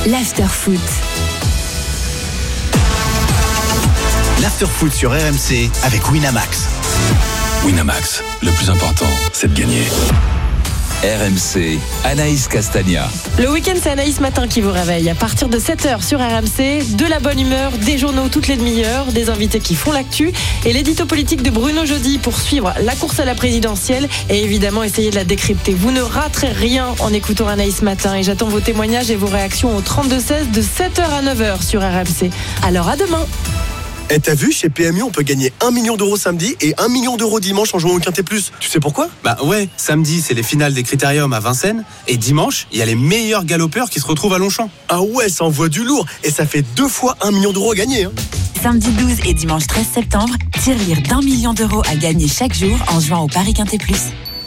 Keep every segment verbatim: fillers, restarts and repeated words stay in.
l'Afterfoot. L'Afterfoot sur R M C avec Winamax. Winamax, le plus important, c'est de gagner. R M C, Anaïs Castagna. Le week-end, c'est Anaïs Matin qui vous réveille. À partir de sept heures sur R M C, de la bonne humeur, des journaux toutes les demi-heures, des invités qui font l'actu et l'édito politique de Bruno Jeudi pour suivre la course à la présidentielle et évidemment essayer de la décrypter. Vous ne raterez rien en écoutant Anaïs Matin et j'attends vos témoignages et vos réactions au trente-deux seize de sept heures à neuf heures sur R M C. Alors à demain. Et t'as vu, chez P M U, on peut gagner un million d'euros samedi et un million d'euros dimanche en jouant au Quintet Plus. Tu sais pourquoi ? Bah ouais, samedi, c'est les finales des Critériums à Vincennes. Et dimanche, il y a les meilleurs galopeurs qui se retrouvent à Longchamp. Ah ouais, ça envoie du lourd. Et ça fait deux fois un million d'euros à gagner. Hein. Samedi douze et dimanche treize septembre, tirelire d'un million d'euros à gagner chaque jour en jouant au Paris Quintet Plus.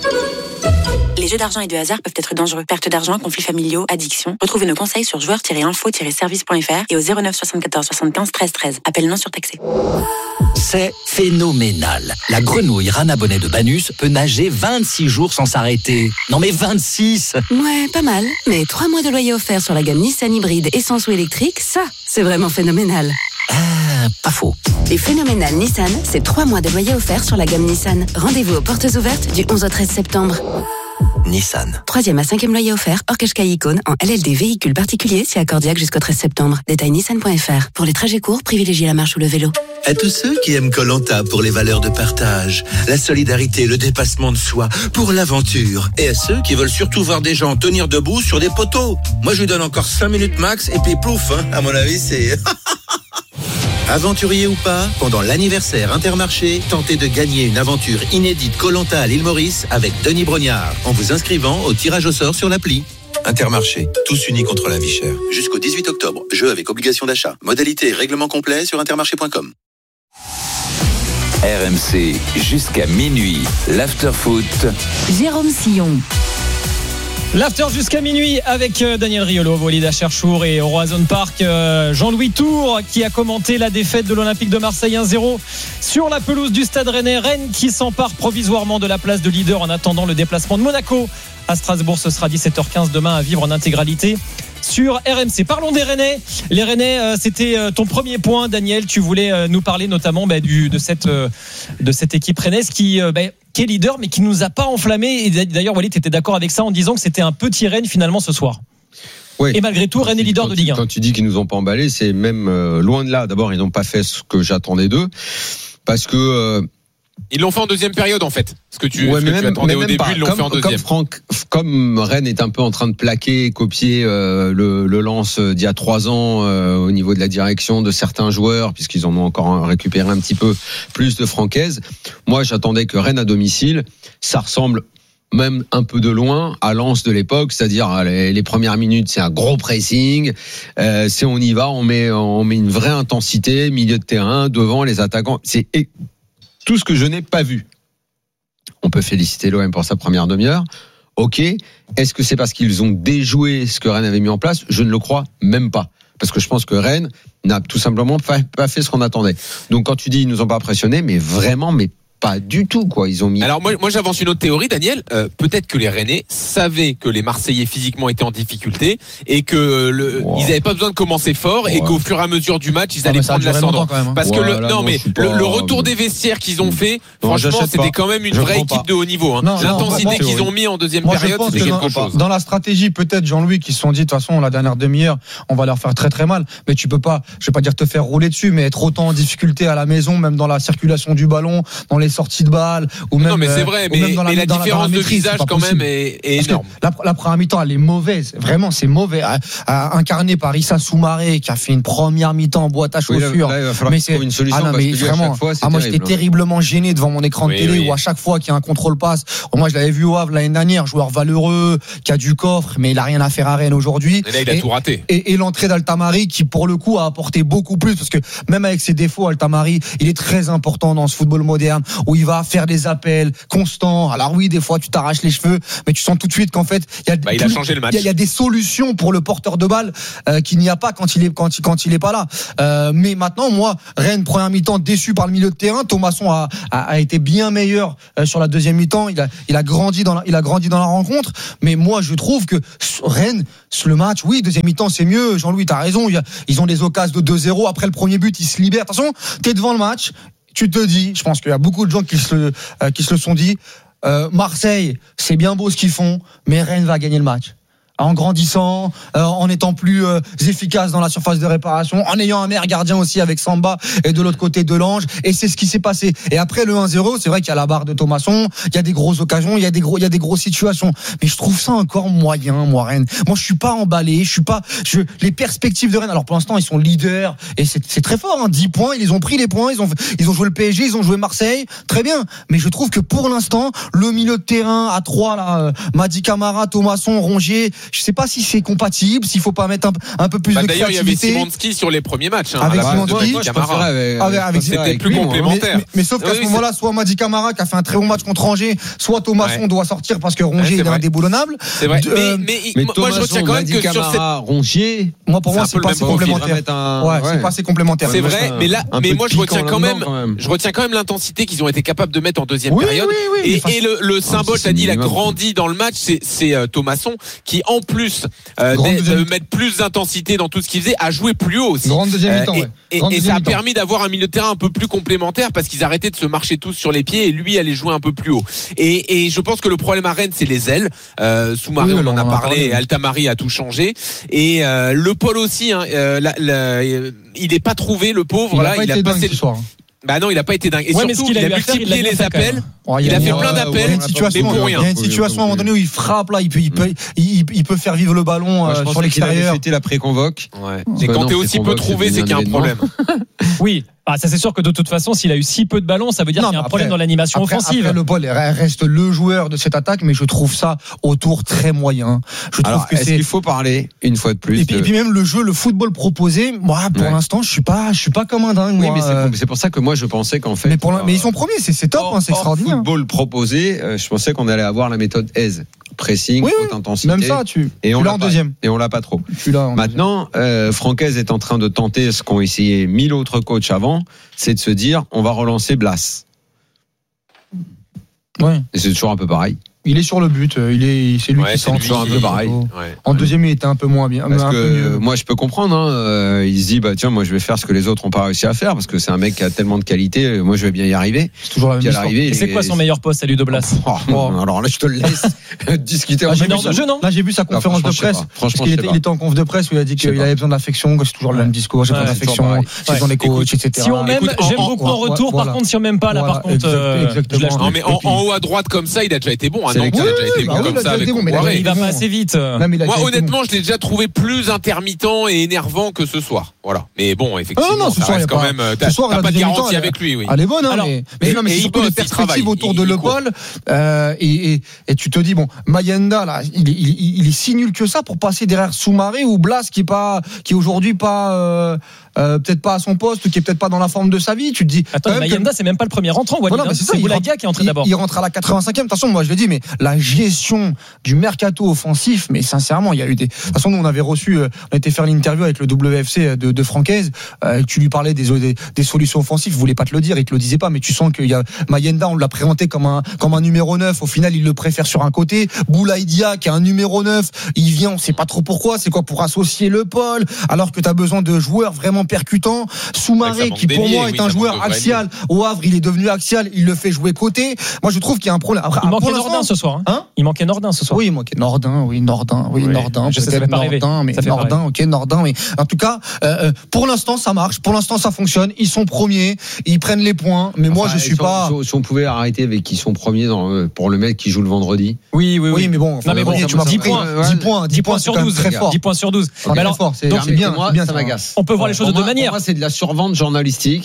Les jeux d'argent et de hasard peuvent être dangereux. Perte d'argent, conflits familiaux, addiction. Retrouvez nos conseils sur joueurs tiret info tiret service point f r et au zéro neuf soixante-quatorze soixante-quinze treize treize. Appel non surtaxé. C'est phénoménal. La grenouille Rana Bonnet de Banus peut nager vingt-six jours sans s'arrêter. Non mais vingt-six! Ouais, pas mal. Mais trois mois de loyer offert sur la gamme Nissan hybride essence ou électrique, ça, c'est vraiment phénoménal. Ah, pas faux. Et phénoménal Nissan, c'est trois mois de loyer offert sur la gamme Nissan. Rendez-vous aux portes ouvertes du onze au treize septembre. Nissan. Troisième à cinquième loyer offert, hors Qashqai Icône, en L L D véhicule particulier, c'est accordiaque jusqu'au treize septembre. Détail nissan point f r. Pour les trajets courts, privilégiez la marche ou le vélo. À tous ceux qui aiment Koh Lanta pour les valeurs de partage, la solidarité, le dépassement de soi, pour l'aventure. Et à ceux qui veulent surtout voir des gens tenir debout sur des poteaux. Moi, je lui donne encore cinq minutes max et puis plouf, hein. À mon avis, c'est... Aventurier ou pas, pendant l'anniversaire Intermarché, tentez de gagner une aventure inédite Koh Lanta à l'île Maurice avec Denis Brognard en vous inscrivant au tirage au sort sur l'appli. Intermarché, tous unis contre la vie chère. Jusqu'au dix-huit octobre, jeu avec obligation d'achat. Modalité et règlement complet sur intermarché point com. R M C, jusqu'à minuit, l'Afterfoot. Jérôme Sillon. L'after jusqu'à minuit avec Daniel Riolo, Walid Acharchour et Horizon Park. Jean-Louis Tour qui a commenté la défaite de l'Olympique de Marseille un zéro sur la pelouse du Stade Rennais. Rennes qui s'empare provisoirement de la place de leader en attendant le déplacement de Monaco à Strasbourg. Ce sera dix-sept heures quinze demain à vivre en intégralité sur R M C. Parlons des Rennais. Les Rennais, euh, c'était euh, ton premier point, Daniel. Tu voulais euh, nous parler notamment bah, du, de, cette, euh, de cette équipe rennaise qui, euh, bah, qui est leader, mais qui ne nous a pas enflammés. Et d'ailleurs, Walid, tu étais d'accord avec ça en disant que c'était un petit Rennes finalement ce soir. Oui. Et malgré tout, Rennes est leader quand de Ligue un. Quand tu dis qu'ils nous ont pas emballés, c'est même euh, loin de là. D'abord, ils n'ont pas fait ce que j'attendais d'eux. Parce que... Euh, Ils l'ont fait en deuxième période en fait. Ce que tu, ouais, ce mais que même, tu attendais au début, pas. ils l'ont comme, fait en deuxième. Comme, Franck, comme Rennes est un peu en train de plaquer, copier euh, le, le Lens d'il y a trois ans euh, au niveau de la direction de certains joueurs, puisqu'ils en ont encore récupéré un petit peu plus de francaise. Moi, j'attendais que Rennes à domicile, ça ressemble même un peu de loin à Lens de l'époque, c'est-à-dire les, les premières minutes, c'est un gros pressing, euh, c'est on y va, on met, on met une vraie intensité, milieu de terrain, devant les attaquants. C'est tout ce que je n'ai pas vu. On peut féliciter l'O M pour sa première demi-heure. Ok. Est-ce que c'est parce qu'ils ont déjoué ce que Rennes avait mis en place ? Je ne le crois même pas. Parce que je pense que Rennes n'a tout simplement pas, pas fait ce qu'on attendait. Donc quand tu dis ils nous ont pas impressionnés, mais vraiment, mais pas du tout, quoi. Ils ont mis. Alors moi, moi j'avance une autre théorie, Daniel. Euh, peut-être que les Rennais savaient que les Marseillais physiquement étaient en difficulté et que le, wow. ils n'avaient pas besoin de commencer fort wow. et qu'au fur et à mesure du match, ils allaient ah, prendre l'ascendant. Hein. Parce que ouais, le, non, mais pas... le, le retour des vestiaires qu'ils ont fait, non, franchement, c'était pas. quand même une je vraie équipe de haut niveau. Hein. Non, L'intensité non, qu'ils ont mis en deuxième moi, période, c'était quelque dans, chose. Dans la stratégie, peut-être Jean-Louis, qui se sont dit de toute façon la dernière demi-heure, on va leur faire très très mal. Mais tu peux pas, je vais pas dire te faire rouler dessus, mais être autant en difficulté à la maison, même dans la circulation du ballon, dans les sorties de balles. Ou même, non mais c'est vrai, mais, mais la, la différence la, la maîtrise, de visage quand même est, est énorme. La, la première mi-temps elle est mauvaise, vraiment c'est mauvais. À, à, incarné par Issa Soumaré qui a fait une première mi-temps en boîte à chaussures. Oui, là, là, il va falloir mais c'est une solution. Ah non, mais vraiment, fois, ah, moi j'étais terriblement gêné devant mon écran de oui, télé oui. où à chaque fois qu'il y a un contrôle passe, moi je l'avais vu au Havre l'année dernière, joueur valeureux, qui a du coffre, mais il a rien à faire à Rennes aujourd'hui. Et là il a et, tout raté. Et, et l'entrée d'Altamari qui pour le coup a apporté beaucoup plus parce que même avec ses défauts, Altamari il est très important dans ce football moderne. où il va faire des appels constants. Alors oui, des fois tu t'arraches les cheveux, mais tu sens tout de suite qu'en fait il y a, bah, il a changé le match. Il y, y a des solutions pour le porteur de balle euh, qu'il n'y a pas quand il est quand il, quand il est pas là. Euh, mais maintenant, moi, Rennes première mi-temps déçu par le milieu de terrain. Thomasson a, a, a été bien meilleur euh, sur la deuxième mi-temps. Il a il a grandi dans la, il a grandi dans la rencontre. Mais moi, je trouve que Rennes, le match, oui, deuxième mi-temps c'est mieux. Jean-Louis, t'as raison. Il y a, ils ont des occasions de deux zéro. Après le premier but, ils se libèrent. Attention, t'es devant le match. Tu te dis, je pense qu'il y a beaucoup de gens qui se euh, qui se le sont dit. Euh, Marseille, c'est bien beau ce qu'ils font, mais Rennes va gagner le match. En grandissant, euh, en étant plus euh, efficace dans la surface de réparation, en ayant un meilleur gardien aussi avec Samba et de l'autre côté Delange, et c'est ce qui s'est passé. Et après le un zéro, c'est vrai qu'il y a la barre de Thomasson, il y a des grosses occasions, il y a des gros, il y a des grosses situations, mais je trouve ça encore moyen, moi Rennes. Moi je suis pas emballé, je suis pas, je, les perspectives de Rennes. Alors pour l'instant ils sont leaders et c'est, c'est très fort, hein, dix points, ils les ont pris les points, ils ont, ils ont joué le P S G, ils ont joué Marseille, très bien. Mais je trouve que pour l'instant le milieu de terrain à trois là, euh, Madi Camara, Thomasson, Rongier. Je sais pas si c'est compatible, s'il faut pas mettre un, un peu plus bah, de d'ailleurs, créativité. D'ailleurs, il y avait Simonski sur les premiers matchs. Hein, avec Simonski, avec, avec, avec, c'était avec plus lui, complémentaire. Mais, mais, mais sauf qu'à oui, ce moment-là, soit Madi Camara qui a fait un très bon match contre Angers, soit Thomasson ouais. doit sortir parce que Rongier ouais, est, est indéboulonnable. C'est vrai. De, euh, mais, mais, mais moi, Thomasson, je retiens quand même Madi que Camara, sur cette... Rongier, moi pour moi c'est pas assez complémentaire. Ouais, c'est pas assez complémentaire. C'est vrai, mais là, mais moi je retiens quand même, je retiens quand même l'intensité qu'ils ont été capables de mettre en deuxième période. Et le symbole, t'as dit, il a grandi dans le match, c'est Thomasson qui en plus de mettre plus d'intensité dans tout ce qu'il faisait, a joué plus haut aussi. Grande deuxième mi-temps, et, ouais. et, et ça a permis d'avoir un milieu de terrain un peu plus complémentaire parce qu'ils arrêtaient de se marcher tous sur les pieds et lui allait jouer un peu plus haut. Et, et je pense que le problème à Rennes, c'est les ailes. Euh, Soumaré, oui, on en a parlé, et Altamari a tout changé. Et euh, le Paul aussi, hein, euh, la, la, il n'est pas trouvé, le pauvre. Il là, a il a passé ce soir. Bah non, il a pas été dingue. Et ouais, surtout, il a multiplié les appels. Oh, il, il a, a fait ouais, plein d'appels. Ouais, il y a une situation à un moment donné où il frappe là, il peut, il peut, il, il peut faire vivre le ballon ouais, euh, sur l'extérieur. C'était la pré-convoque. Ouais. Et quand t'es aussi peu trouvé, c'est qu'il y a un problème. Oui. Ah, ça c'est sûr que de toute façon, s'il a eu si peu de ballons, ça veut dire non, qu'il y a un après, problème dans l'animation après, offensive. Après, le Paul reste le joueur de cette attaque, mais je trouve ça autour très moyen. Je Alors, trouve que est-ce c'est... qu'il faut parler une fois de plus et puis, de... et puis même le jeu, le football proposé, moi pour ouais. l'instant, je suis pas, je suis pas comme un dingue. Oui, moi, mais c'est, euh... c'est pour ça que moi je pensais qu'en fait. Mais, pour mais ils sont premiers, c'est, c'est top, hors, hein, c'est extraordinaire. Football proposé, euh, je pensais qu'on allait avoir la méthode Aise. Pressing, oui, haute oui. intensité. Même ça, tu, et on tu l'as l'a en pas, deuxième. Et on l'a pas trop. Tu l'as en Maintenant, euh, Francaise est en train de tenter ce qu'ont essayé mille autres coachs avant, c'est de se dire, on va relancer Blas. Ouais. Et c'est toujours un peu pareil. Il est sur le but, il est, c'est lui ouais, qui c'est sent un peu pareil. Ouais. En deuxième, il était un peu moins bien. Parce que moi, je peux comprendre. Hein, il se dit, bah tiens, moi, je vais faire ce que les autres n'ont pas réussi à faire, parce que c'est un mec qui a tellement de qualité. Moi, je vais bien y arriver. C'est toujours la même chose. Et c'est quoi son meilleur poste à Ludo Blas? oh, oh, Alors là, je te le laisse discuter. Là, j'ai, vu, jeu, non là, j'ai vu sa conférence non, de presse. Franchement, il était, il était en conf de presse où il a dit qu'il avait besoin d'affection, que c'est toujours le même discours. J'ai besoin d'affection, j'ai besoin des coachs, et cetera. Si on m'aime, j'aime beaucoup en retour. Par contre, si on m'aime pas, là, par contre, je lâche. Non, mais en haut à droite comme ça, il a déjà été bon. Il a déjà été bon comme ça. Il va pas assez vite. Moi, honnêtement, je l'ai déjà trouvé plus intermittent et énervant que ce soir. Voilà. Mais bon, effectivement, non, non, ce ça soir, reste quand même. T'as pas de garantie avec lui, oui. Elle est bonne, hein. Mais non, mais c'est surtout les perspectives autour de Le Paul. Et tu te dis, bon, Mayenda, là, il est si nul que ça pour passer derrière Soumaré ou Blas qui est pas, qui est aujourd'hui pas. Euh, peut-être pas à son poste, qui est peut-être pas dans la forme de sa vie. Tu te dis. Attends, Mayenda, que... c'est même pas le premier rentrant. Walid, voilà, hein, c'est, c'est Boulaga qui est entré il, d'abord. Il rentre à la quatre-vingt-cinquième. De toute façon, moi je le dis, mais la gestion du mercato offensif, mais sincèrement, il y a eu des. De toute façon, nous on avait reçu, euh, on était faire l'interview avec le W F C de, de Francaise. Euh, tu lui parlais des, des, des solutions offensives. Il voulait pas te le dire, il te le disait pas, mais tu sens qu'il y a Mayenda, on l'a présenté comme un comme un numéro neuf. Au final, il le préfère sur un côté. Boulaïdia, qui est un numéro neuf, il vient, on sait pas trop pourquoi. C'est quoi pour associer le Paul, alors que tu as besoin de joueurs vraiment percutants. Soumaré, qui pour moi est un joueur axial. Au Havre, il est devenu axial, il le fait jouer côté. Moi, je trouve qu'il y a un problème. Après, il manquait Nordin ce soir. Hein hein il manquait Nordin ce soir. Oui, il manquait Nordin, oui, Nordin, oui, oui. Nordin. Je sais, ça fait pas rêver. Nordin, mais ça fait Nordin, ok, Nordin, mais en tout cas, euh, pour l'instant, ça marche. Pour l'instant, ça fonctionne. Ils sont premiers, ils prennent les points. Mais enfin, moi, je suis si pas. On, si on pouvait arrêter avec qui sont premiers dans, pour le mec qui joue le vendredi. Oui, oui, oui. Oui, mais bon, non, mais bon, tu m'as dix points, dix points, dix points sur douze, très fort. dix points sur douze. Mais alors, c'est bien, ça m'agace. On peut voir les choses de deux manières. Moi, c'est de la survente journalistique.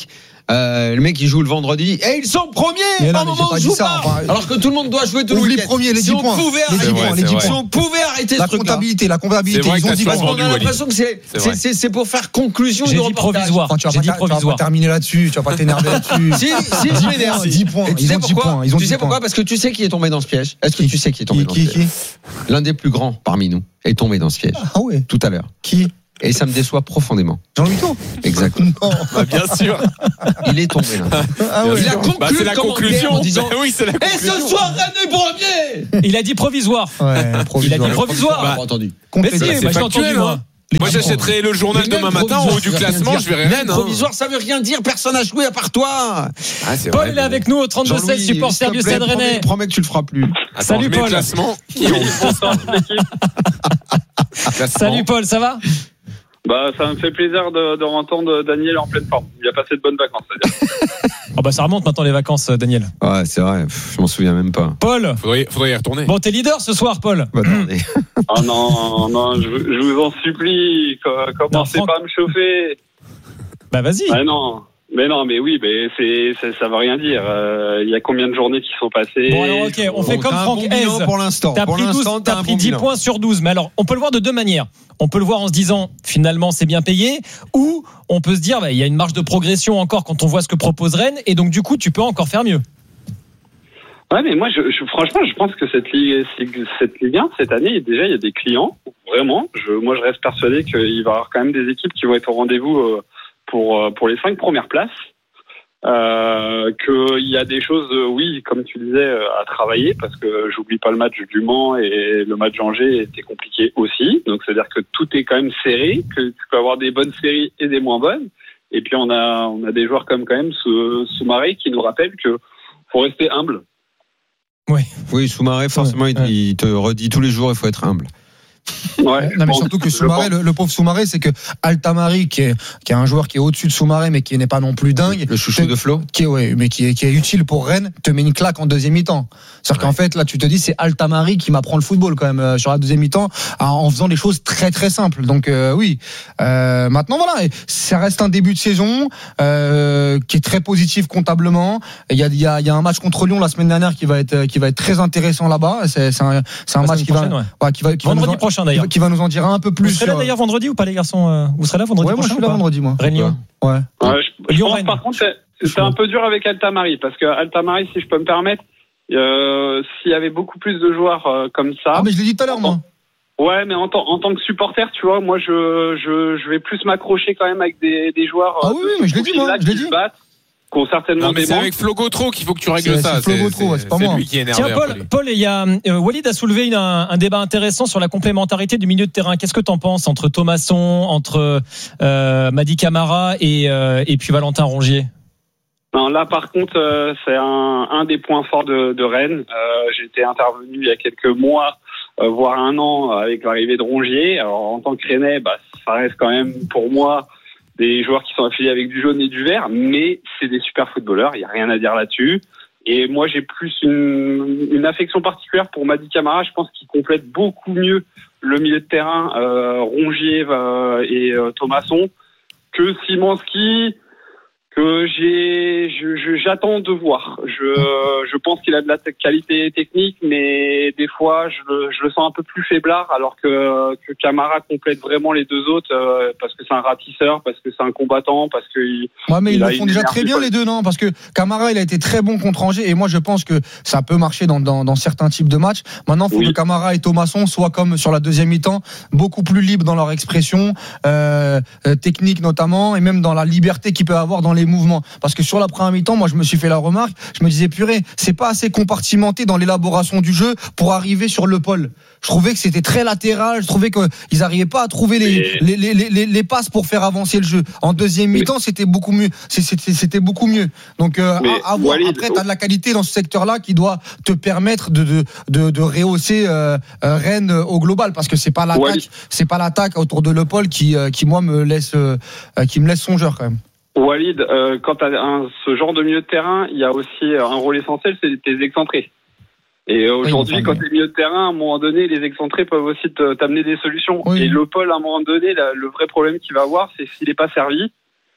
Euh, le mec il joue le vendredi et ils sont premiers non, au moment où ils jouent pas. Enfin, alors que tout le monde doit jouer tout le week-end. Les premiers, les dix points. Si on pouvait arrêter la comptabilité, la comptabilité, ils ont dit parce qu'on a l'impression que c'est c'est c'est pour faire conclusion de reportage. Provisoire. Enfin, tu vas J'ai pas, dit provisoire. Tu vas pas terminer là-dessus, tu vas pas t'énerver là-dessus. Si si je m'énerve. dix points, ils ont dix points, ils ont Tu sais pourquoi? Parce que tu sais qui est tombé dans ce piège. Est-ce que tu sais qui est tombé dans ce piège? L'un des plus grands parmi nous est tombé dans ce piège. Ah ouais. Tout à l'heure. Qui? Et ça me déçoit profondément. Jean-Louis Tour. Exactement. Bah, bien sûr. Il est tombé là. Ah ouais. Il a conclu bah, c'est la conclusion en disant bah, oui, c'est la conclusion. Et ce soir, Rennes est premier. Il a dit provisoire. Ouais, provisoire. Il a dit provisoire. Bah, entendu. Mais si, bah, bah, j'ai entendu moi. Moi j'achèterai le journal demain matin en haut du classement, je verrai Rennes. Provisoire, ça veut rien dire, personne n'a joué à part toi. Ah, c'est Paul vrai, est avec nous au trente-deux seize, supporter du Stade Rennais. Promets que tu le feras plus. Attends, Salut Paul. Classement. Salut Paul, ça va? Bah, ça me fait plaisir de, de entendre Daniel en pleine forme. Il a passé de bonnes vacances, c'est-à-dire. Oh bah ça remonte maintenant les vacances, Daniel. Ouais, c'est vrai, Pff, je m'en souviens même pas. Paul, faudrait, faudrait y retourner. Bon, t'es leader ce soir, Paul. Bah, attendez. Ah non, non, je, je vous en supplie, commencez non, Franck... pas à me chauffer. Bah vas-y. Ah non. Mais non, mais oui, mais c'est, c'est ça veut rien dire. Il euh, y a combien de journées qui sont passées? Bon alors ok, on fait bon, comme Franck bon Hez. Pour l'instant, t'as pour pris, l'instant, douze, t'as t'as pris bon dix bilan. points sur douze. Mais alors, on peut le voir de deux manières. On peut le voir en se disant finalement c'est bien payé, ou on peut se dire bah, il y a une marge de progression encore quand on voit ce que propose Rennes, et donc du coup tu peux encore faire mieux. Ouais, mais moi, je, je, franchement, je pense que cette Ligue, cette Ligue un, cette année, déjà, il y a des clients, vraiment. Je, moi, je reste persuadé qu'il va y avoir quand même des équipes qui vont être au rendez-vous euh, pour, pour les cinq premières places. Euh, qu'il y a des choses, euh, oui, comme tu disais, euh, à travailler, parce que j'oublie pas le match du Mans et le match d'Angers était compliqué aussi. Donc, c'est-à-dire que tout est quand même serré, que tu peux avoir des bonnes séries et des moins bonnes. Et puis, on a, on a des joueurs comme quand même Soumaré qui nous rappellent que faut rester humble. Oui, oui, Soumaré, forcément, ouais, il, ouais. il te redit tous les jours, il faut être humble. Ouais, non, mais surtout que Soumaré, le, le pauvre Soumaré, c'est que Altamari, qui est, qui est un joueur qui est au-dessus de Soumaré, mais qui n'est pas non plus dingue. Le chouchou te, de Flo. Qui est, ouais, mais qui est, qui est utile pour Rennes, te met une claque en deuxième mi-temps. C'est-à-dire ouais. qu'en fait, là, tu te dis, c'est Altamari qui m'apprend le football, quand même, euh, sur la deuxième mi-temps, en faisant des choses très, très simples. Donc, euh, oui. Euh, maintenant, voilà. Ça reste un début de saison, euh, qui est très positif comptablement. Il y a, il y a, il y a un match contre Lyon la semaine dernière qui va être, qui va être très intéressant là-bas. C'est, c'est un, c'est un match qui va, ouais. Ouais, qui va, qui vendredi va nous en, prochain, d'ailleurs. Qui va nous en dire un peu plus. Vous serez là d'ailleurs vendredi ou pas, les garçons? Vous serez là vendredi ouais, prochain? Moi, je suis là vendredi, moi. Rennes-Lyon. Ouais. ouais je, je pense, Rennes. Par contre, c'est, c'est un peu dur avec Altamari, parce que Altamari, si je peux me permettre, euh, s'il y avait beaucoup plus de joueurs euh, comme ça. Ah, mais je l'ai dit tout à l'heure, moi. Ouais, mais en, t- en tant que supporter, tu vois, moi, je, je, je vais plus m'accrocher quand même avec des, des joueurs. Ah oui, oui, mais je l'ai dit, moi. Je l'ai dit. Certainement non, mais c'est avec Flo Gautreau qu'il faut que tu règles c'est, ça. C'est Flo Gautreau, c'est, c'est pas c'est moi. Lui qui est énervé. Tiens, Paul, Paul, il y a euh, Walid a soulevé une, un, un débat intéressant sur la complémentarité du milieu de terrain. Qu'est-ce que t'en penses entre Thomasson, entre euh, Mady Camara et euh, et puis Valentin Rongier? Non, là, par contre, euh, c'est un, un des points forts de, de Rennes. Euh, j'ai été intervenu il y a quelques mois, euh, voire un an, avec l'arrivée de Rongier. Alors, en tant que Rennais, bah, ça reste quand même pour moi des joueurs qui sont affiliés avec du jaune et du vert, mais c'est des super footballeurs, il n'y a rien à dire là-dessus. Et moi, j'ai plus une, une affection particulière pour Mady Camara, je pense qu'il complète beaucoup mieux le milieu de terrain, euh, Rongier euh, et euh, Thomasson, que Szymanski, que j'ai, je, je, j'attends de voir. Je, je pense qu'il a de la qualité technique, mais des fois, je le, je le sens un peu plus faiblard, alors que, que Camara complète vraiment les deux autres, euh, parce que c'est un ratisseur, parce que c'est un combattant, parce que il, ouais, mais il ils le font déjà très bien, les deux, non? Parce que Camara, il a été très bon contre Angers, et moi, je pense que ça peut marcher dans, dans, dans certains types de matchs. Maintenant, il faut oui. que Camara et Thomasson soient comme sur la deuxième mi-temps, beaucoup plus libres dans leur expression, euh, euh, technique notamment, et même dans la liberté qu'ils peuvent avoir dans les mouvements, parce que sur la première mi-temps, moi je me suis fait la remarque, je me disais purée, c'est pas assez compartimenté dans l'élaboration du jeu pour arriver sur le pôle. Je trouvais que c'était très latéral, je trouvais qu'ils n'arrivaient pas à trouver les, les, les, les, les passes pour faire avancer le jeu. En deuxième mais... mi-temps, c'était beaucoup mieux. C'était, c'était beaucoup mieux. Donc euh, à, à voir. Walid, après, tu as de la qualité dans ce secteur-là qui doit te permettre de, de, de, de rehausser euh, Rennes au global, parce que c'est pas l'attaque, Walid. c'est pas l'attaque autour de Le Paul qui, qui moi me laisse, euh, qui me laisse songeur quand même. Walid, euh, quand tu as ce genre de milieu de terrain, il y a aussi un rôle essentiel, c'est tes excentrés. Et aujourd'hui, oui, quand tu es milieu de terrain, à un moment donné, les excentrés peuvent aussi te, t'amener des solutions. Oui. Et Le Paul, à un moment donné, la, le vrai problème qu'il va avoir, c'est s'il n'est pas servi,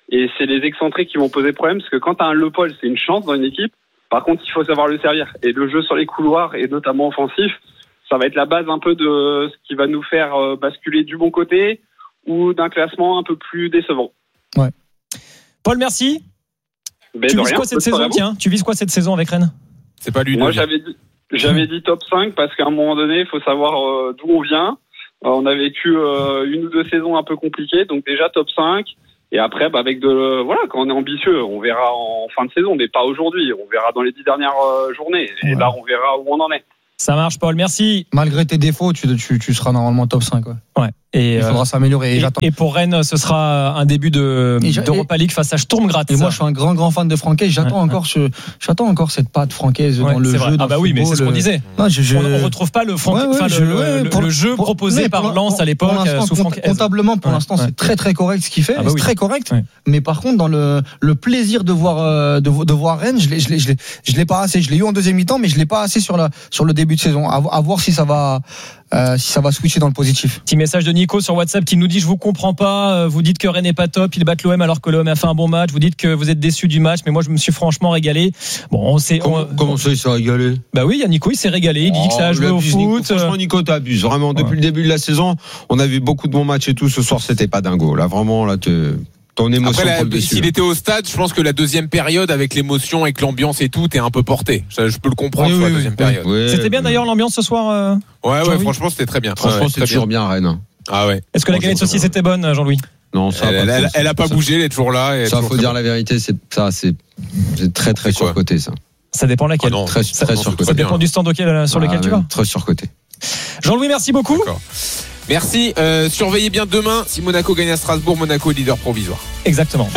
Et c'est les excentrés qui vont poser problème, parce que quand tu as un Le Paul, c'est une chance dans une équipe. Par contre, il faut savoir le servir. Et le jeu sur les couloirs, et notamment offensif, ça va être la base un peu de ce qui va nous faire basculer du bon côté ou d'un classement un peu plus décevant. Ouais. Paul, merci. Ben tu vises rien, quoi cette saison, tiens Tu vises quoi cette saison avec Rennes? C'est pas lui. Moi, j'avais dit, j'avais dit top cinq parce qu'à un moment donné, il faut savoir euh, d'où on vient. Euh, on a vécu euh, une ou deux saisons un peu compliquées, donc déjà top cinq. Et après, bah, avec de, voilà, quand on est ambitieux, on verra en fin de saison, mais pas aujourd'hui. On verra dans les dix dernières euh, journées. Et ouais. Là, on verra où on en est. Ça marche, Paul. Merci. Malgré tes défauts, tu, tu, tu seras normalement top cinq. Ouais. Ouais. Et il faudra euh, s'améliorer. Et, et, et pour Rennes, ce sera un début de, d'Europa League face à Sturm Graz. Et moi, je suis un grand, grand fan de Francaise. J'attends, ouais, encore, ouais. Ce, j'attends encore cette patte Francaise ouais, dans le jeu. Dans ah, bah oui, mais c'est ce qu'on disait. Non, je, je... On ne retrouve pas le, Franca... ouais, ouais, enfin, je, le, ouais, le, pour, le jeu pour, proposé pour, par Lens à l'époque sous Francaise. Comptablement, pour ouais, l'instant, ouais. c'est très, très correct ce qu'il fait. Ah bah oui. C'est très correct. Ouais. Mais par contre, dans le, le plaisir de voir, de, de voir Rennes, je l'ai, je l'ai, je l'ai, je l'ai pas assez. Je l'ai eu en deuxième mi-temps, mais je l'ai pas assez sur, la, sur le début de saison. À, à voir si ça va. Euh, si ça va switcher dans le positif. Petit message de Nico sur WhatsApp qui nous dit: je vous comprends pas, vous dites que Rennes n'est pas top, ils battent l'O M alors que l'O M a fait un bon match, vous dites que vous êtes déçus du match, mais moi je me suis franchement régalé. Bon, on sait. Comment, on... comment ça il s'est régalé? Bah oui, il y a Nico, il s'est régalé, il dit oh, que ça a joué au foot. Nico, franchement, Nico, t'abuses vraiment. Depuis ouais. le début de la saison, on a vu beaucoup de bons matchs et tout. Ce soir, c'était pas dingo. Là, vraiment, là, tu. Ton émotion. Après, la, s'il était au stade, je pense que la deuxième période, avec l'émotion, avec l'ambiance et tout, t'es un peu porté. Je, je peux le comprendre oui, sur oui, la deuxième oui, période. Oui, c'était bien oui. d'ailleurs l'ambiance ce soir. Euh, ouais, ouais, franchement, c'était très bien. Franchement, ouais, c'était toujours bien, Rennes. Ah ouais. Est-ce que la galette de saucisse était bonne, Jean-Louis? Non, ça. Elle, elle, elle, elle a pas bougé, elle est toujours là. Et ça, faut dire la vérité, c'est ça, c'est, c'est très très surcoté, ça. Ça dépend laquelle. Ah non, très, ça, très surcoté. Ça dépend du stand auquel, sur lequel tu vas. Très surcoté. Jean-Louis, merci beaucoup. D'accord. Merci. Euh, surveillez bien demain. Si Monaco gagne à Strasbourg, Monaco est leader provisoire. Exactement.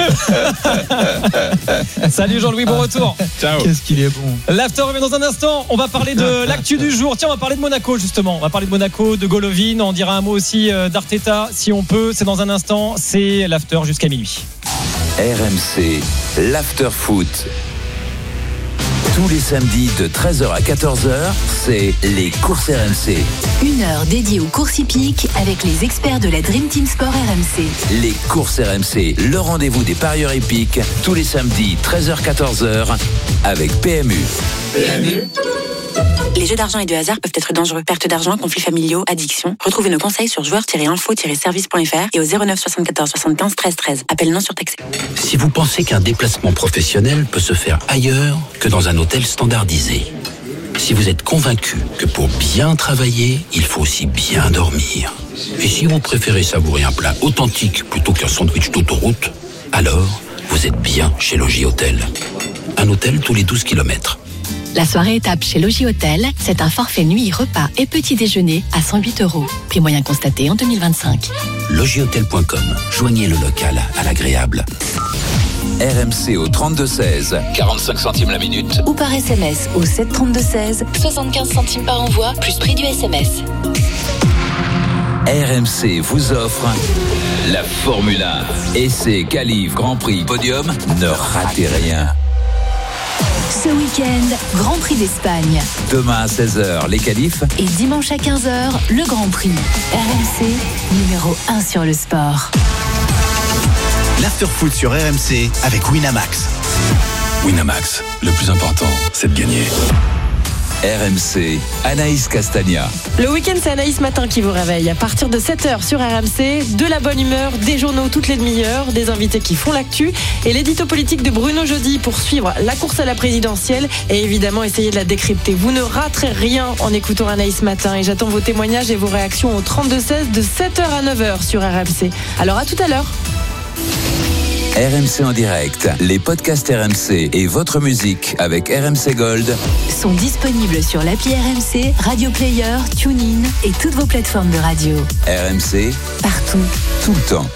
Salut Jean-Louis, bon retour. Ciao. Qu'est-ce qu'il est bon. L'after revient dans un instant. On va parler de l'actu du jour. Tiens, on va parler de Monaco justement. On va parler de Monaco, de Golovin. On dira un mot aussi d'Arteta si on peut. C'est dans un instant. C'est l'after jusqu'à minuit. R M C, l'after foot. Tous les samedis de treize heures à quatorze heures, c'est les courses R M C. Une heure dédiée aux courses hippiques avec les experts de la Dream Team Sport R M C. Les courses R M C, le rendez-vous des parieurs hippiques, tous les samedis treize heures à quatorze heures avec P M U. P M U. Les jeux d'argent et de hasard peuvent être dangereux. Perte d'argent, conflits familiaux, addiction. Retrouvez nos conseils sur joueurs tiret info tiret service point f r et au zéro neuf soixante-quatorze soixante-quinze treize treize. Appel non surtaxé. Si vous pensez qu'un déplacement professionnel peut se faire ailleurs que dans un hôtel standardisé, si vous êtes convaincu que pour bien travailler, il faut aussi bien dormir, et si vous préférez savourer un plat authentique plutôt qu'un sandwich d'autoroute, alors vous êtes bien chez Logis Hôtel. Un hôtel tous les douze kilomètres. La soirée étape chez Logis Hôtel, c'est un forfait nuit, repas et petit déjeuner à cent huit euros. Prix moyen constaté en deux mille vingt-cinq. logis hôtel point com. Joignez le local à l'agréable. R M C au trente-deux seize, quarante-cinq centimes la minute. Ou par S M S au sept trente-deux seize, soixante-quinze centimes par envoi, plus prix du S M S. R M C vous offre la Formule un. Essai, qualif, Grand Prix, podium, ne ratez rien. Ce week-end, Grand Prix d'Espagne. Demain à seize heures, les qualifs. Et dimanche à quinze heures, le Grand Prix. R M C, numéro un sur le sport. L'after-foot sur R M C avec Winamax. Winamax, le plus important, c'est de gagner. R M C, Anaïs Castagna. Le week-end, c'est Anaïs Matin qui vous réveille. À partir de sept heures sur R M C, de la bonne humeur, des journaux toutes les demi-heures, des invités qui font l'actu et l'édito politique de Bruno Jeudi pour suivre la course à la présidentielle et évidemment essayer de la décrypter. Vous ne raterez rien en écoutant Anaïs Matin et j'attends vos témoignages et vos réactions au trente-deux seize de sept heures à neuf heures sur R M C. Alors à tout à l'heure. R M C en direct, les podcasts R M C et votre musique avec R M C Gold sont disponibles sur l'appli R M C, Radio Player, TuneIn et toutes vos plateformes de radio. R M C, partout, tout le temps.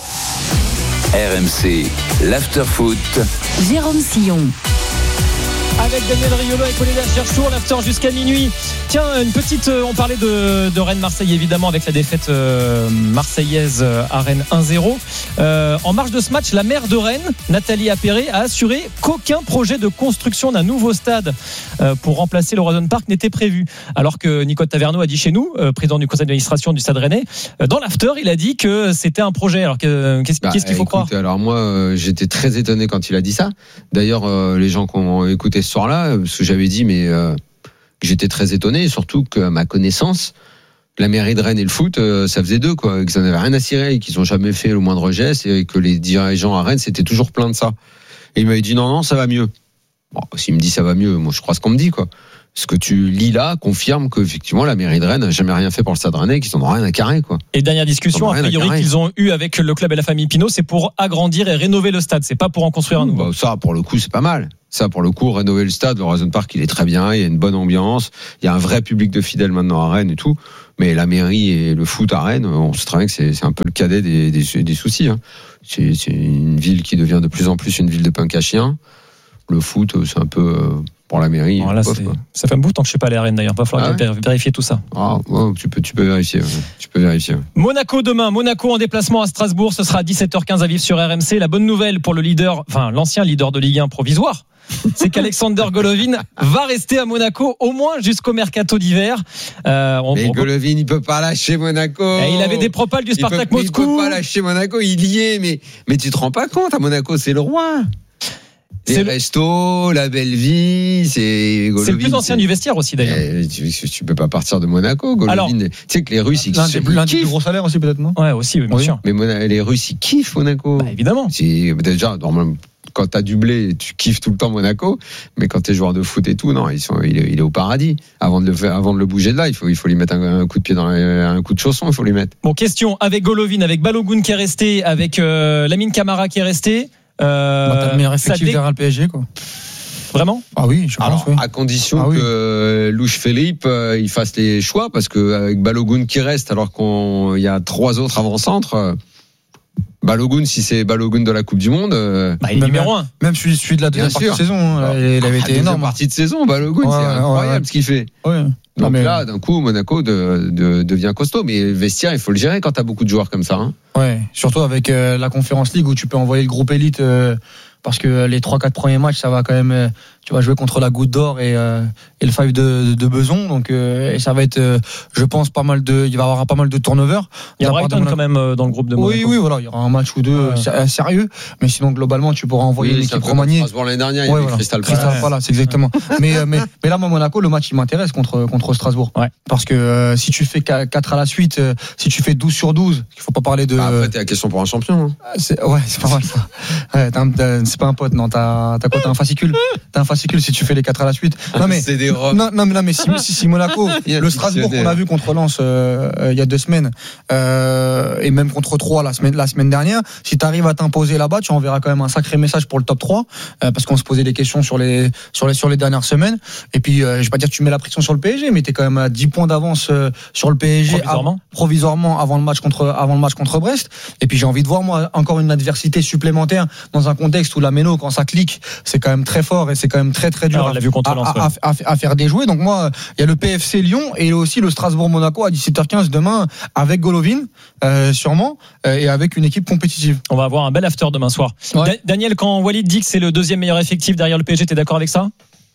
R M C, l'after foot. Jérôme Sillon. Avec Daniel Riolo et Colin Cherchour, l'after jusqu'à minuit. Tiens, une petite, on parlait de, de Rennes-Marseille évidemment avec la défaite euh, marseillaise à Rennes un zéro. Euh, en marge de ce match, la maire de Rennes, Nathalie Appéré, a assuré qu'aucun projet de construction d'un nouveau stade euh, pour remplacer le Horizon Park n'était prévu. Alors que Nicolas Taverneau a dit chez nous, euh, président du conseil d'administration du Stade Rennais, euh, dans l'after, il a dit que c'était un projet. Alors que, qu'est-ce, bah, qu'est-ce qu'il faut écoute, croire ? Alors moi, euh, j'étais très étonné quand il a dit ça. D'ailleurs, euh, les gens qui ont écouté ce soir-là, parce que j'avais dit, mais euh, j'étais très étonné, et surtout qu'à ma connaissance, la mairie de Rennes et le foot, euh, ça faisait deux, quoi, qu'ils n'en avaient rien à cirer, qu'ils n'ont jamais fait le moindre geste, et que les dirigeants à Rennes s'étaient toujours plaints de ça. Et il m'avait dit non, non, ça va mieux. Bon, s'il me dit ça va mieux, moi je crois ce qu'on me dit, quoi. Ce que tu lis là confirme qu'effectivement la mairie de Rennes n'a jamais rien fait pour le Stade Rennais, qu'ils n'en ont rien à carrer, quoi. Et dernière discussion, a priori, qu'ils ont eu avec le club et la famille Pinault, c'est pour agrandir et rénover le stade, c'est pas pour en construire un nouveau. Bah, ça, pour le coup, c'est pas mal. Ça, pour le coup, rénover le stade, le Horizon Park, il est très bien, il y a une bonne ambiance, il y a un vrai public de fidèles maintenant à Rennes et tout. Mais la mairie et le foot à Rennes, on sait très bien que c'est, c'est un peu le cadet des, des, des soucis. Hein. C'est, c'est une ville qui devient de plus en plus une ville de punk à chiens. Le foot, c'est un peu... Euh, pour la mairie. Bon, là, pof, ça fait un bout de temps que je ne suis pas allé à Rennes d'ailleurs. Il va falloir ah ouais. vérifier tout ça. Ah, ouais, tu peux, tu peux vérifier. Ouais. Tu peux vérifier. Ouais. Monaco demain. Monaco en déplacement à Strasbourg. Ce sera à dix-sept heures quinze à vivre sur R M C. La bonne nouvelle pour le leader, enfin l'ancien leader de Ligue un provisoire, c'est qu'Alexander Golovin va rester à Monaco au moins jusqu'au mercato d'hiver. Euh, on, Mais on... Golovin, il peut pas lâcher Monaco. Et il avait des propals du Spartak il peut, Moscou. Il peut pas lâcher Monaco. Il y est. Mais, mais tu te rends pas compte, à Monaco, c'est le roi. Les c'est restos, la belle vie, c'est Golovin. C'est le plus ancien c'est... du vestiaire aussi d'ailleurs. Eh, tu, tu peux pas partir de Monaco, Golovin. Alors, tu sais que les Russes ils l'un des plus, plus gros salaires aussi peut-être, non ? Ouais, aussi, oui, bien oui. sûr. Mais Mona, les Russes ils kiffent Monaco. Bah, évidemment. C'est déjà normalement quand t'as du blé, tu kiffes tout le temps Monaco, mais quand t'es joueur de foot et tout, non, ils sont, il, est, il est au paradis. Avant de le faire, avant de le bouger de là, il faut, il faut lui mettre un, un coup de pied dans la, un coup de chausson, il faut lui mettre. Bon, question avec Golovin, avec Balogun qui est resté, avec euh, Lamine Camara qui est resté. Euh, bah, t'as le meilleur effectif dé... derrière le P S G, quoi. Vraiment ? Ah oui, je pense. Alors, oui. À condition ah, oui. que Louche Philippe euh, il fasse les choix, parce que avec Balogun qui reste, alors qu'il y a trois autres avant-centres. Euh, Balogun, si c'est Balogun de la Coupe du Monde, euh, bah, il est numéro un. Même celui, celui de la deuxième partie de saison, hein, il avait été énorme. Partie de saison, Balogun, ouais, c'est ouais, incroyable ouais. ce qu'il fait. Ouais. Donc non, mais... là, d'un coup, Monaco de, de, devient costaud. Mais le vestiaire, il faut le gérer quand t'as beaucoup de joueurs comme ça. Hein. Ouais, surtout avec euh, la Conference League où tu peux envoyer le groupe élite. Euh, parce que les trois quatre premiers matchs, ça va quand même. Euh, tu vas jouer contre la Goutte d'Or et, euh, et le Five de, de, de Beson. Donc, euh, et ça va être, euh, je pense, pas mal de. Il va y avoir pas mal de turnover. Il y a Brighton quand même dans le groupe de Monaco. Oui, oui, voilà. Il y aura un match ou deux ouais. sérieux. Mais sinon, globalement, tu pourras envoyer oui, l'équipe remaniée. Strasbourg l'année dernière, il y ouais, avait voilà. Crystal Palace. Crystal Palace, exactement. mais, mais, mais là, moi, Monaco, le match, il m'intéresse contre, contre Strasbourg. Ouais. Parce que euh, si tu fais quatre à la suite, euh, si tu fais douze sur douze, il faut pas parler de. Ah, après, t'es la question pour un champion. Hein. C'est, ouais, c'est pas mal ça. Ouais, t'as, t'as, c'est pas un pote, non. T'as, t'as quoi ? T'as un fascicule. T'as un fascicule si tu fais les quatre à la suite. Non, mais. C'est des robes. Non, non, mais, non, mais si, si, si Monaco, le Strasbourg qu'on a vu contre Lens euh, euh, il y a deux semaines, euh, et même contre Troyes la semaine, la semaine dernière, si t'arrives à t'imposer là-bas, tu enverras quand même un sacré message pour le top trois, euh, parce qu'on se posait des questions sur les, sur les, sur les dernières semaines. Et puis, euh, je vais pas dire que tu mets la pression sur le P S G, mais t'es quand même à dix points d'avance euh, sur le P S G. Provisoirement. À, provisoirement avant le match contre, avant le match contre Brest. Et puis, j'ai envie de voir, moi, encore une adversité supplémentaire dans un contexte où la Méno, quand ça clique, c'est quand même très fort et c'est quand même très, très dur. Alors, on l'a vu contre Lens, à, à, à, à faire déjouer. Donc, moi, il y a le P F C Lyon et aussi le Strasbourg-Monaco à dix-sept heures quinze demain avec Golovin, euh, sûrement, euh, et avec une équipe compétitive. On va avoir un bel after demain soir. Ouais. Da- Daniel, quand Walid dit que c'est le deuxième meilleur effectif derrière le P S G, t'es d'accord avec ça ?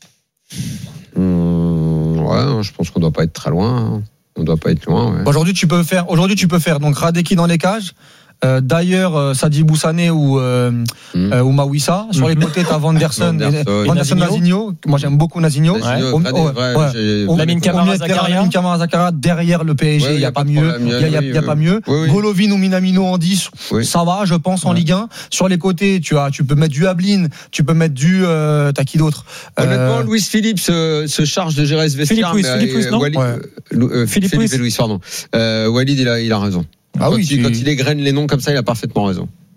mmh, Ouais, je pense qu'on doit pas être très loin. On doit pas être loin. Ouais. Aujourd'hui, tu peux faire. Aujourd'hui, tu peux faire donc Radeki dans les cages. Euh, d'ailleurs, euh, Sadi Boussane ou euh, mmh. euh, ou Mawissa. Sur mmh. les côtés, t'as Vanderson, Vanderson, Nazinho. Moi, j'aime beaucoup Nazinho. Nazinho ouais. Au, ouais, ouais. Ouais. Lamine Camara, Zakaria. Lamine Camara, Zakaria derrière le P S G, il ouais, y a, a pas mieux. Il y a, y a, y a oui, pas oui. mieux. Oui, oui. Golovin ou Minamino en dix, oui. ça va, je pense, en ouais. Ligue un. Sur les côtés, tu as, tu peux mettre du Ablin, tu peux mettre du, euh, t'as qui d'autre? Honnêtement, euh... Louis Philippe se, se charge de gérer ce vestiaire. Philippe Louis, Philippe Louis, non? Walid, ouais. euh, Philippe, Philippe Louis, pardon. Euh, Walid, il a, il a raison. Ah quand, oui, il, tu... quand il égrène les noms comme ça, il a parfaitement raison.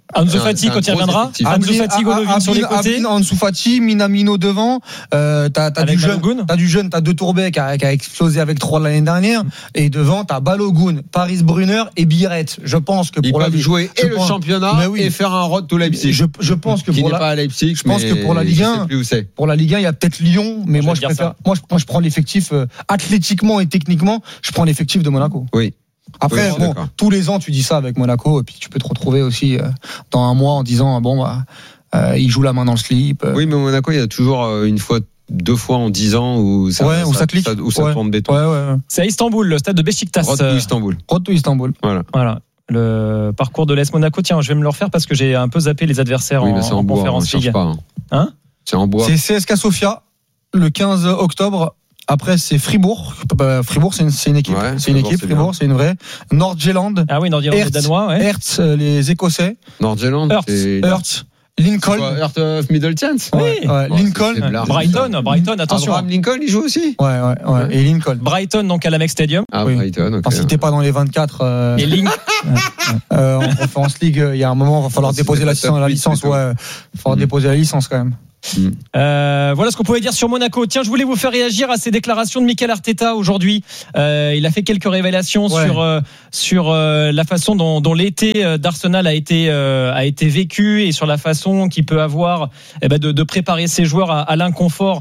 Ansu Fati quand il reviendra. Ansu Fati, Golovin sur les côtés. Ansu Fati, Minamino devant. Euh, t'as, t'as du jeune, t'as du jeune, t'as deux Tourbet qui a, qui a explosé avec trois l'année dernière. Et devant, t'as Balogun, Paris Brunner et Biret. Je pense que pour Ils la peuvent jouer et le pense, championnat oui. et faire un road to Leipzig. Je, je pense que qui pour n'est la, pas à Leipzig. Je pense que pour la Ligue un, pour la Ligue un, il y a peut-être Lyon, mais moi je préfère, moi je, moi je prends l'effectif euh, athlétiquement et techniquement, je prends l'effectif de Monaco. Oui. Après, oui, bon, tous les ans, tu dis ça avec Monaco, et puis tu peux te retrouver aussi euh, dans un mois en disant bon, bah, euh, il joue la main dans le slip. Euh. Oui, mais Monaco, il y a toujours euh, une fois, deux fois en dix ans où ça, ouais, ça, où ça clique, ça, où ça ouais. tourne béton. Ouais, ouais, ouais. C'est à Istanbul, le stade de Beşiktaş. Road to Istanbul. Road to Istanbul. Voilà. Voilà. Le parcours de l'A S Monaco. Tiens, je vais me le refaire parce que j'ai un peu zappé les adversaires oui, en, c'est en, en bois, conférence on Ligue. Pas, hein. Hein c'est en bois. C'est C S K A Sofia le quinze octobre. Après, c'est Fribourg. Fribourg, c'est une, c'est une équipe. Ouais, c'est une Fribourg, équipe. C'est Fribourg, c'est une vraie. Nord-Jylland. Ah oui, Nord-Jylland, les Danois. Ouais. Hertz, les Écossais. Nord-Jylland. C'est Hertz. Lincoln. Heart of Middleton. Oui. Ouais, ouais. Lincoln. C'est, c'est Brighton. Brighton, attention. Abraham Lincoln, il joue aussi. Ouais, ouais, ouais. ouais. Et Lincoln. Brighton, donc à l'Amex Stadium. Ah, oui. Brighton, ok. Enfin, si t'es pas dans les vingt-quatre. Euh... Et Link. euh, en Conference League, il y a un moment, il va falloir déposer la, la licence. Ouais. Il va falloir mmh. déposer la licence quand même. Mmh. Euh, voilà ce qu'on pouvait dire sur Monaco. Tiens, je voulais vous faire réagir à ces déclarations de Mikel Arteta aujourd'hui. Euh, il a fait quelques révélations ouais. sur euh, sur euh, la façon dont, dont l'été d'Arsenal a été euh, a été vécu et sur la façon qu'il peut avoir eh ben, de, de préparer ses joueurs à, à l'inconfort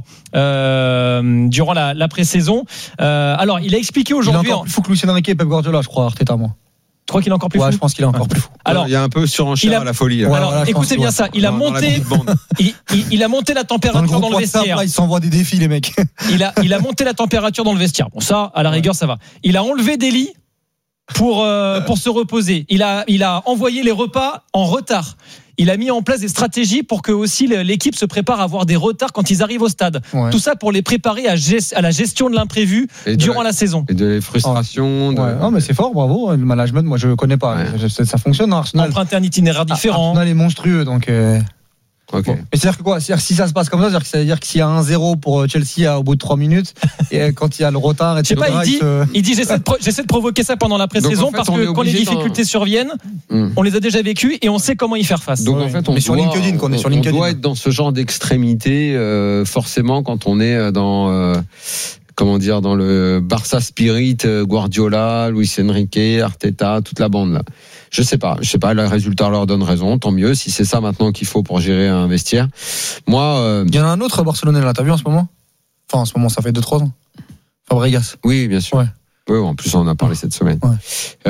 euh, durant la, la pré-saison. Euh, alors, il a expliqué aujourd'hui. Il est encore plus fou que Luis Enrique et Pep Guardiola, je crois, Arteta, moi. Tu crois qu'il est encore plus ouais, fou ? Je pense qu'il est encore ouais. plus fou. Alors, il y a un peu surenchère a, à la folie. Là. Ouais, alors, voilà, écoutez bien ouais. ça. Il a dans, monté, dans il, il, il a monté la température dans, dans le vestiaire. Là, il s'envoie des défis, les mecs. il a, il a monté la température dans le vestiaire. Bon, ça, à la rigueur, ça va. Il a enlevé des lits pour euh, pour se reposer. Il a, il a envoyé les repas en retard. Il a mis en place des stratégies pour que aussi l'équipe se prépare à avoir des retards quand ils arrivent au stade. Ouais. Tout ça pour les préparer à, gest- à la gestion de l'imprévu et durant la, la saison. Et de frustrations. De... Ouais. Non, mais c'est fort, bravo. Le management, moi, je connais pas. Ouais. Ça, ça fonctionne. Hein, Arsenal. Emprunter un itinéraire différent. Arsenal est monstrueux, donc. Euh... Okay. Bon. Mais c'est-à-dire que quoi ? C'est-à-dire que si ça se passe comme ça, c'est-à-dire que, c'est-à-dire que s'il y a un zéro pour Chelsea au bout de trois minutes, et quand il y a le retard, et je sais pas, il dit, se... il dit j'essaie, de pro- j'essaie de provoquer ça pendant la pré-saison en fait, parce que quand les difficultés dans... surviennent, mmh. on les a déjà vécues et on sait comment y faire face. Donc ouais. en fait, on, mais doit, sur LinkedIn, qu'on est sur on LinkedIn. doit être dans ce genre d'extrémité, euh, forcément, quand on est dans. Euh, comment dire, dans le Barça Spirit, Guardiola, Luis Enrique, Arteta, toute la bande là. Je sais pas, je sais pas, le résultat leur donne raison, tant mieux, si c'est ça maintenant qu'il faut pour gérer un vestiaire. Moi, euh... il y en a un autre Barcelonais là, t'as vu en ce moment ? Enfin, en ce moment, ça fait deux trois ans. Fabregas. Oui, bien sûr. Ouais. Oui, en plus on en a parlé cette semaine. Ouais.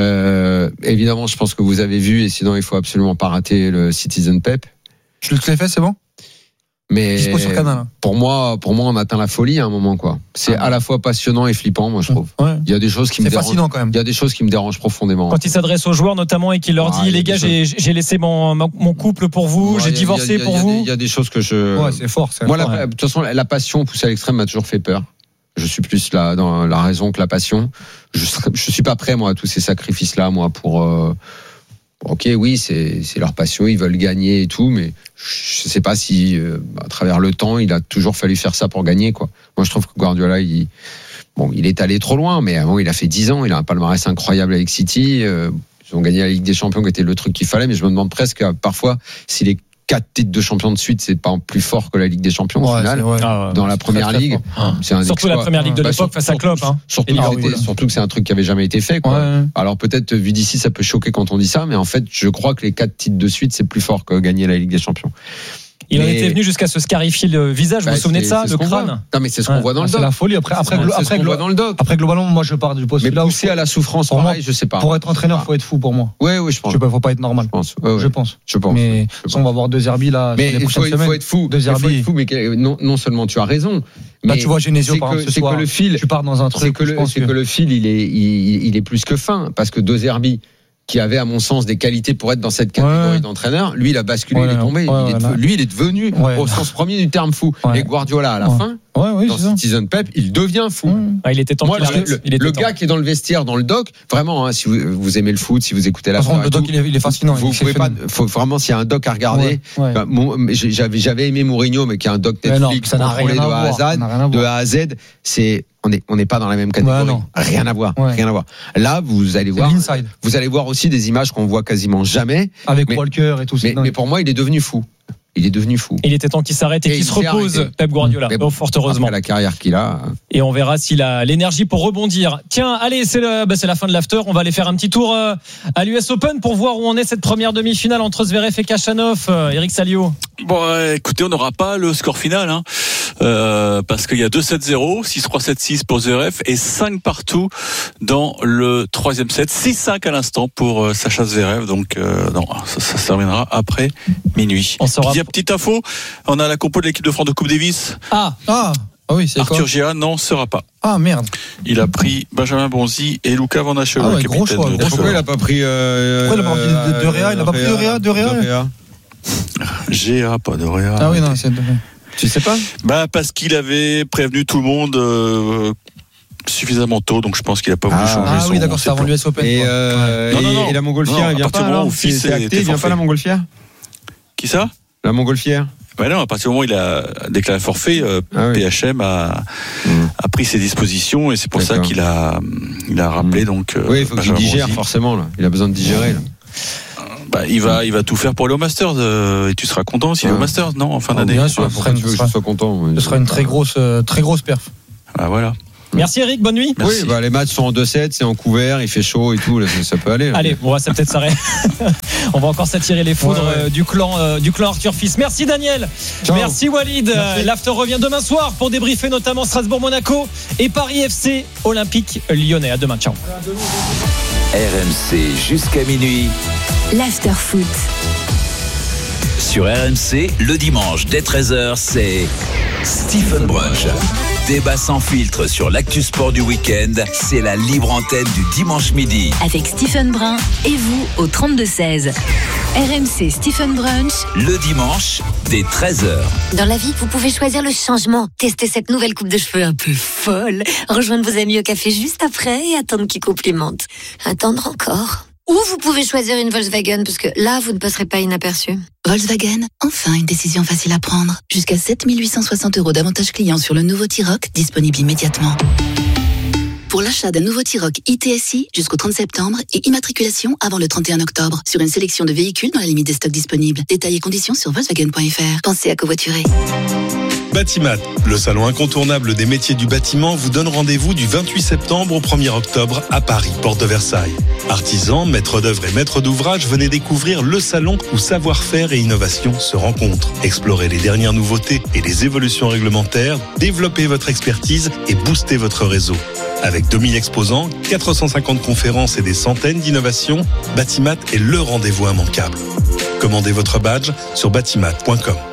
Euh, évidemment, je pense que vous avez vu, et sinon il faut absolument pas rater le Citizen Pep. Je l'ai fait, c'est bon ? Mais sur Canal. pour moi, pour moi, on atteint la folie à un moment, quoi. C'est ah, à la fois passionnant et flippant, moi je trouve. Ouais. Il y a des choses qui c'est me dérangent. Fascinant quand même. Il y a des choses qui me dérangent profondément. Quand il s'adresse aux joueurs notamment et qu'il leur ah, dit les gars, j'ai, j'ai laissé mon mon couple pour vous, ouais, j'ai divorcé a, a, pour a, vous. Il y a des choses que je. Ouais, c'est fort. C'est moi, fort, la, ouais. de toute façon, la passion poussée à l'extrême m'a toujours fait peur. Je suis plus là dans la raison que la passion. Je serais, je suis pas prêt moi à tous ces sacrifices là, moi pour. Euh, Ok, oui, c'est c'est leur passion, ils veulent gagner et tout, mais je sais pas si euh, à travers le temps, il a toujours fallu faire ça pour gagner, quoi. Moi, je trouve que Guardiola, il bon, il est allé trop loin, mais avant, il a fait dix ans, il a un palmarès incroyable avec City. Euh, ils ont gagné la Ligue des Champions, qui était le truc qu'il fallait, mais je me demande presque parfois si les quatre titres de champion de suite, c'est pas plus fort que la Ligue des Champions au ouais, final. ouais. Ah ouais, dans la première très, ligue, très c'est un surtout exploit. La première ligue de bah, l'époque face à Klopp. Hein. Surtout, ah, oui, été, surtout que c'est un truc qui avait jamais été fait. Quoi. Ouais. Alors peut-être vu d'ici, ça peut choquer quand on dit ça, mais en fait, je crois que les quatre titres de suite, c'est plus fort que gagner la Ligue des Champions. Il mais... en était venu jusqu'à se scarifier le visage, bah, vous vous souvenez de ça, le crâne voit. Non mais c'est ce qu'on ouais. voit dans le doc. C'est la folie. Après, après, c'est glo- ce après, qu'on glo- voit dans le doc. Après globalement, moi je pars du poste mais là où pousser à la souffrance, pour pareil, moi, je sais pas. Pour être entraîneur, faut être fou pour moi. Oui, oui, je pense. Je peux, faut pas être normal. Je pense. Ouais, ouais. Je pense. Je pense. Mais je pense. on va avoir deux Zerbi là. Mais il faut, faut être fou. Deux Zerbi. Il faut être fou, mais non, non seulement tu as raison. Là, tu vois Genesio par exemple ce soir. C'est que le fil. Tu pars dans un truc. C'est que le, c'est que le fil, il est, il est plus que fin, parce que deux Zerbi, qui avait à mon sens des qualités pour être dans cette catégorie ouais. d'entraîneur, lui il a basculé, ouais, il est tombé, ouais, il est ouais, lui il est devenu ouais. au sens premier du terme fou. Ouais. Et Guardiola à la ouais. fin, ouais, ouais, dans Citizen Pep, il devient fou. Ouais. Ah, il était temps. Moi, le, le, il était le temps. gars qui est dans le vestiaire, dans le doc, vraiment, hein, si vous, vous aimez le foot, si vous écoutez la façon, le doc il est, il est fascinant. Vous, vous pouvez pas, faut vraiment s'il y a un doc à regarder. Ouais, ouais. Enfin, mon, j'avais j'avais aimé Mourinho, mais qui est un doc Netflix, contrôlé de A à Z, de A à Z, c'est on n'est on n'est pas dans la même catégorie. Ouais, non. Rien à voir, Ouais. rien à voir. Là, vous allez C'est voir, l'inside. vous allez voir aussi des images qu'on voit quasiment jamais. Avec mais, Walker et tout ça. mais, mais pour moi, il est devenu fou. Il est devenu fou. Il était temps qu'il s'arrête et, et qu'il se repose, arrêté. Pep Guardiola. Mais bon, fort heureusement. Après la carrière qu'il a. Et on verra s'il a l'énergie pour rebondir. Tiens, allez, c'est, le, bah c'est la fin de l'after. On va aller faire un petit tour euh, à l'U S Open pour voir où on est cette première demi-finale entre Zverev et Khachanov. Euh, Eric Salio. Bon, euh, écoutez, on n'aura pas le score final, hein, euh, parce qu'il y a deux sept zéro, six trois sept six pour Zverev et cinq partout dans le troisième set, six cinq à l'instant pour euh, Sacha Zverev. Donc, euh, non, ça, ça se terminera après minuit. On saura. Puis, petite info, on a la compo de l'équipe de France de Coupe Davis. Ah, ah. Ah oui, c'est Arthur quoi Gia non sera pas. Ah merde. Il a pris Benjamin Bonzi et Luca Van Hache. Ah ouais, gros choix. De, de Pourquoi il n'a pas pris euh, Pourquoi il n'a pas pris de, de Réa Il n'a pas pris de Réa, de Réa. G A, pas de Réa. Ah oui, non, c'est de... Tu sais pas Bah parce qu'il avait prévenu tout le monde euh, suffisamment tôt, donc je pense qu'il n'a pas voulu ah, changer ah son. oui, d'accord, c'est avant l'U S Open. Et, euh, non, non, non. et, et la Montgolfière, non, il vient pas alors c'est, c'est acté, il vient pas la Montgolfière. Qui ça La Montgolfière. Bah non, à partir du moment où il a déclaré forfait, euh, ah oui. P H M a, mmh. a pris ses dispositions et c'est pour d'accord. ça qu'il a, il a rappelé. Mmh. Donc, euh, oui, il faut qu'il digère forcément. Là. Il a besoin de digérer. Là. Bah, il va, il va tout faire pour aller au Masters euh, et tu seras content s'il est ouais. au Masters, non, en fin d'année. Bien sûr, pourquoi tu veux que je sois content. Ce sera une très grosse, euh, très grosse perf. Ah voilà. Merci Eric, bonne nuit. Merci. Oui, bah, les matchs sont en deux sept, c'est en couvert, il fait chaud et tout, là, ça peut aller. Là. Allez, on va ça peut-être s'arrêter. On va encore s'attirer les foudres ouais, ouais. Euh, du clan, euh, du clan Arthur Fils. Merci Daniel. Ciao. Merci Walid. Merci. L'after revient demain soir pour débriefer notamment Strasbourg-Monaco et Paris F C Olympique Lyonnais. À demain, ciao. R M C jusqu'à minuit. L'after foot. Sur R M C, le dimanche dès treize heures, c'est Stephen Brunch. Débat sans filtre sur l'actu sport du week-end, c'est la libre antenne du dimanche midi. Avec Stephen Brun et vous au trente-deux seize. R M C Stephen Brunch. Le dimanche dès treize heures. Dans la vie, vous pouvez choisir le changement. Tester cette nouvelle coupe de cheveux un peu folle. Rejoindre vos amis au café juste après et attendre qu'ils complimentent. Attendre encore. Ou vous pouvez choisir une Volkswagen, parce que là, vous ne passerez pas inaperçu. Volkswagen, enfin une décision facile à prendre. Jusqu'à sept mille huit cent soixante euros d'avantages clients sur le nouveau T-Roc, disponible immédiatement. Pour l'achat d'un nouveau T-Roc I T S I jusqu'au trente septembre et immatriculation avant le trente et un octobre sur une sélection de véhicules dans la limite des stocks disponibles. Détails et conditions sur Volkswagen point F R. Pensez à covoiturer. Batimat, le salon incontournable des métiers du bâtiment, vous donne rendez-vous du vingt-huit septembre au premier octobre à Paris, porte de Versailles. Artisans, maîtres d'œuvre et maîtres d'ouvrage, venez découvrir le salon où savoir-faire et innovation se rencontrent. Explorez les dernières nouveautés et les évolutions réglementaires, développez votre expertise et boostez votre réseau. Avec deux mille exposants, quatre cent cinquante conférences et des centaines d'innovations, Batimat est le rendez-vous immanquable. Commandez votre badge sur batimat point com.